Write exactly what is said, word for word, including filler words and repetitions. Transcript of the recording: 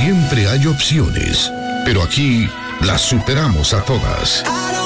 Siempre hay opciones, pero aquí las superamos a todas.